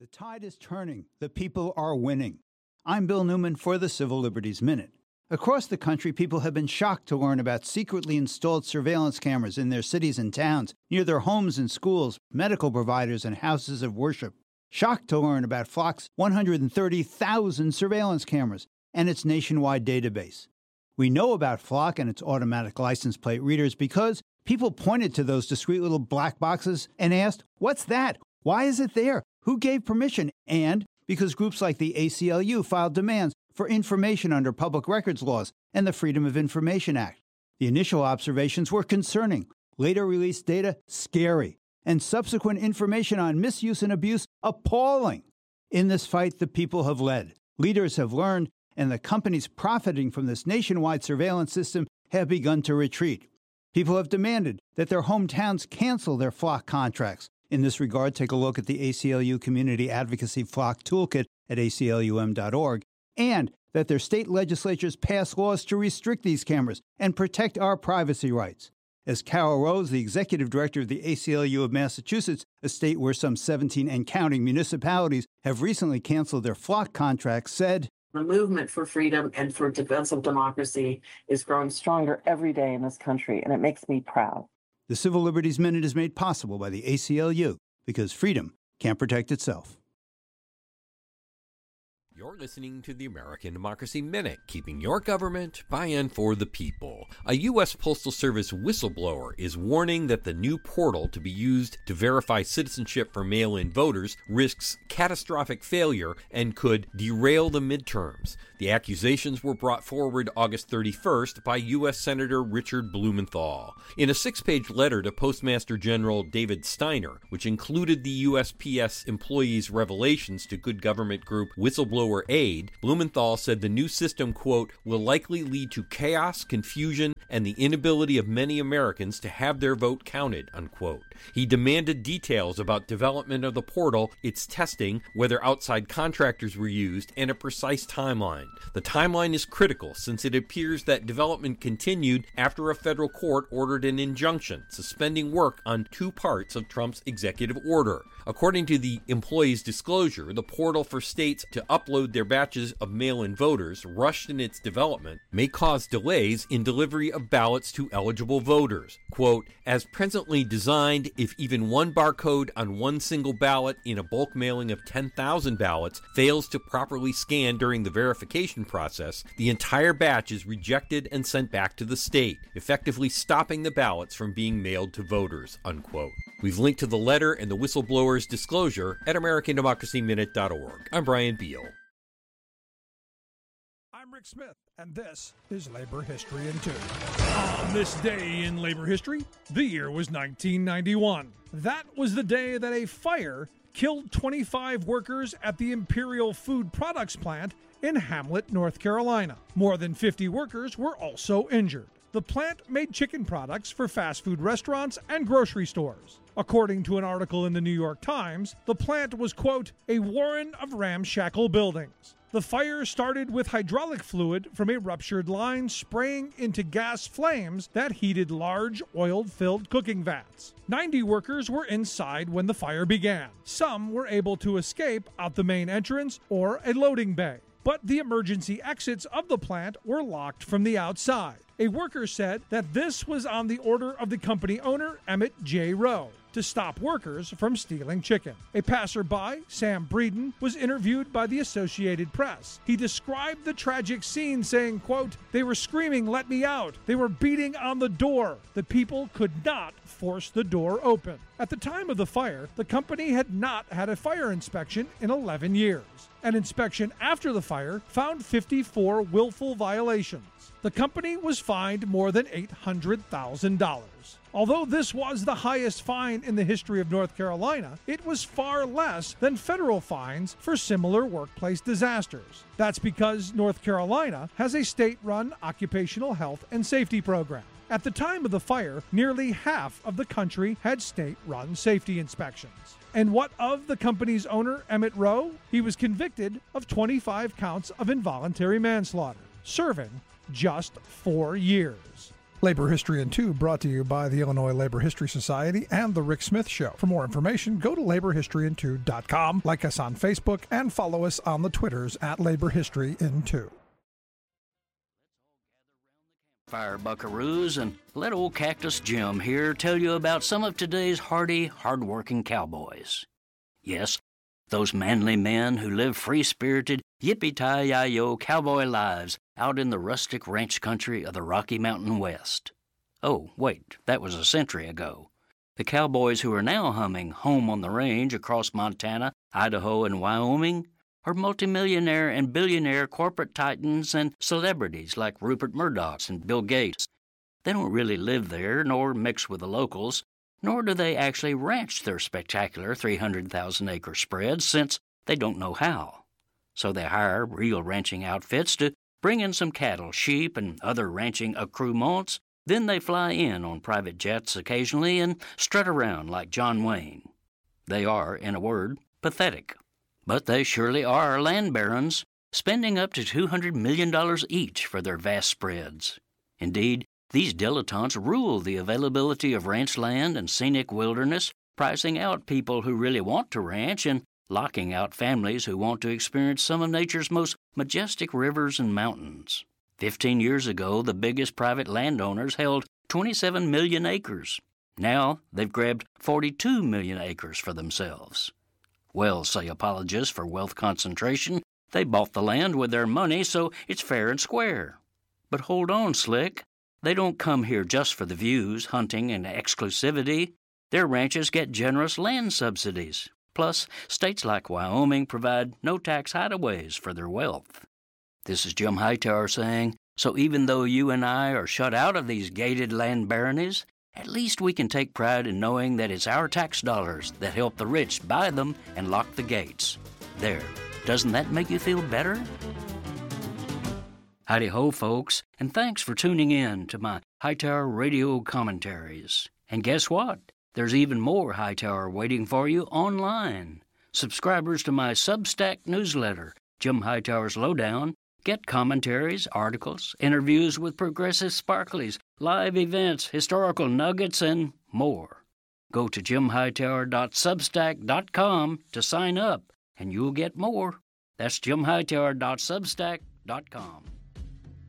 tide is turning. The people are winning. I'm Bill Newman for the Civil Liberties Minute. Across the country, people have been shocked to learn about secretly installed surveillance cameras in their cities and towns, near their homes and schools, medical providers, and houses of worship. Shocked to learn about Flock's 130,000 surveillance cameras and its nationwide database. We know about Flock and its automatic license plate readers because people pointed to those discreet little black boxes and asked, "What's that? Why is it there? Who gave permission?" And because groups like the ACLU filed demands for information under public records laws and the Freedom of Information Act. The initial observations were concerning, later released data scary, and subsequent information on misuse and abuse appalling. In this fight, the people have led, leaders have learned, and the companies profiting from this nationwide surveillance system have begun to retreat. People have demanded that their hometowns cancel their Flock contracts. In this regard, take a look at the ACLU Community Advocacy Flock Toolkit at aclum.org, and that their state legislatures pass laws to restrict these cameras and protect our privacy rights. As Carol Rose, the executive director of the ACLU of Massachusetts, a state where some 17 and counting municipalities have recently canceled their Flock contracts, said, "The movement for freedom and for defense of democracy is growing stronger every day in this country, and it makes me proud." The Civil Liberties Minute is made possible by the ACLU because freedom can't protect itself. You're listening to the American Democracy Minute, keeping your government by and for the people. A U.S. Postal Service whistleblower is warning that the new portal to be used to verify citizenship for mail-in voters risks catastrophic failure and could derail the midterms. The accusations were brought forward August 31st by U.S. Senator Richard Blumenthal. In a 6-page letter to Postmaster General David Steiner, which included the USPS employees' revelations to good government group Whistleblower Aid, Blumenthal said the new system, quote, will likely lead to chaos, confusion, and the inability of many Americans to have their vote counted, unquote. He demanded details about development of the portal, its testing, whether outside contractors were used, and a precise timeline. The timeline is critical since it appears that development continued after a federal court ordered an injunction suspending work on 2 parts of Trump's executive order. According to the employee's disclosure, the portal for states to upload their batches of mail-in voters, rushed in its development, may cause delays in delivery of ballots to eligible voters. Quote, as presently designed, if even one barcode on one single ballot in a bulk mailing of 10,000 ballots fails to properly scan during the verification process, the entire batch is rejected and sent back to the state, effectively stopping the ballots from being mailed to voters, unquote. We've linked to the letter and the whistleblower's disclosure at AmericanDemocracyMinute.org. I'm Brian Beal. I'm Rick Smith, and this is Labor History in 2. On this day in labor history, the year was 1991. That was the day that a fire killed 25 workers at the Imperial Food Products plant in Hamlet, North Carolina. More than 50 workers were also injured. The plant made chicken products for fast food restaurants and grocery stores. According to an article in the New York Times, the plant was, quote, a warren of ramshackle buildings. The fire started with hydraulic fluid from a ruptured line spraying into gas flames that heated large oil-filled cooking vats. 90 workers were inside when the fire began. Some were able to escape out the main entrance or a loading bay, but the emergency exits of the plant were locked from the outside. A worker said that this was on the order of the company owner, Emmett J. Rowe, to stop workers from stealing chicken. A passerby, Sam Breeden, was interviewed by the Associated Press. He described the tragic scene saying, quote, they were screaming, "Let me out." They were beating on the door. The people could not force the door open. At the time of the fire, the company had not had a fire inspection in 11 years. An inspection after the fire found 54 willful violations. The company was fined more than $800,000. Although this was the highest fine in the history of North Carolina, it was far less than federal fines for similar workplace disasters. That's because North Carolina has a state-run occupational health and safety program. At the time of the fire, nearly half of the country had state-run safety inspections. And what of the company's owner, Emmett Rowe? He was convicted of 25 counts of involuntary manslaughter, serving just 4 years. Labor History in 2 brought to you by the Illinois Labor History Society and The Rick Smith Show. For more information, go to laborhistoryin2.com, like us on Facebook, and follow us on the Twitters at Labor History in 2. Fire buckaroos, and let old Cactus Jim here tell you about some of today's hardy, hard-working cowboys. Yes, those manly men who live free-spirited, yippee-ki-yi-yo cowboy lives out in the rustic ranch country of the Rocky Mountain West. Oh, wait, that was a century ago. The cowboys who are now humming Home on the Range across Montana, Idaho, and Wyoming are multimillionaire and billionaire corporate titans and celebrities like Rupert Murdoch and Bill Gates. They don't really live there nor mix with the locals, nor do they actually ranch their spectacular 300,000-acre spreads, since they don't know how. So they hire real ranching outfits to bring in some cattle, sheep, and other ranching accoutrements. Then they fly in on private jets occasionally and strut around like John Wayne. They are, in a word, pathetic. But they surely are land barons, spending up to $200 million each for their vast spreads. Indeed, these dilettantes rule the availability of ranch land and scenic wilderness, pricing out people who really want to ranch and locking out families who want to experience some of nature's most majestic rivers and mountains. 15 years ago, the biggest private landowners held 27 million acres. Now they've grabbed 42 million acres for themselves. Well, say apologists for wealth concentration, they bought the land with their money, so it's fair and square. But hold on, Slick. They don't come here just for the views, hunting, and exclusivity. Their ranches get generous land subsidies. Plus, states like Wyoming provide no-tax hideaways for their wealth. This is Jim Hightower saying, so even though you and I are shut out of these gated land baronies, at least we can take pride in knowing that it's our tax dollars that help the rich buy them and lock the gates. There, doesn't that make you feel better? Howdy-ho, folks, and thanks for tuning in to my Hightower radio commentaries. And guess what? There's even more Hightower waiting for you online. Subscribers to my Substack newsletter, Jim Hightower's Lowdown, get commentaries, articles, interviews with progressive sparklies, live events, historical nuggets, and more. Go to jimhightower.substack.com to sign up, and you'll get more. That's jimhightower.substack.com.